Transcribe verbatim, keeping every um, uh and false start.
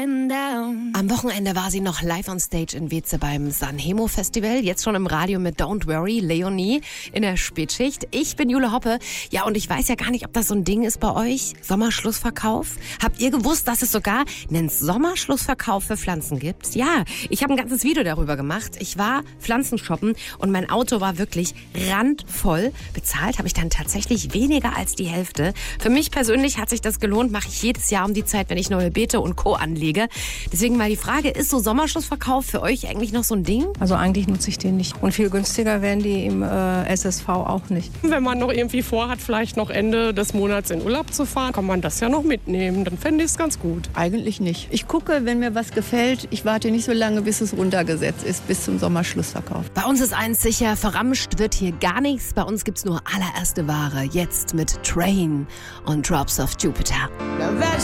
going down. Am Wochenende war sie noch live on stage in Weeze beim Sanremo Festival. Jetzt schon im Radio mit Don't Worry, Leonie in der Spätschicht. Ich bin Jule Hoppe. Ja, und ich weiß ja gar nicht, ob das so ein Ding ist bei euch. Sommerschlussverkauf. Habt ihr gewusst, dass es sogar einen Sommerschlussverkauf für Pflanzen gibt? Ja, ich habe ein ganzes Video darüber gemacht. Ich war Pflanzen shoppen und mein Auto war wirklich randvoll. Bezahlt habe ich dann tatsächlich weniger als die Hälfte. Für mich persönlich hat sich das gelohnt. Mache ich jedes Jahr um die Zeit, wenn ich neue Beete und Co. anlege. Deswegen mal die Frage, ist so Sommerschlussverkauf für euch eigentlich noch so ein Ding? Also eigentlich nutze ich den nicht. Und viel günstiger werden die im äh, S S V auch nicht. Wenn man noch irgendwie vorhat, vielleicht noch Ende des Monats in Urlaub zu fahren, kann man das ja noch mitnehmen. Dann fände ich es ganz gut. Eigentlich nicht. Ich gucke, wenn mir was gefällt. Ich warte nicht so lange, bis es runtergesetzt ist, bis zum Sommerschlussverkauf. Bei uns ist eins sicher, verramscht wird hier gar nichts. Bei uns gibt's nur allererste Ware. Jetzt mit Train und Drops of Jupiter. Now that's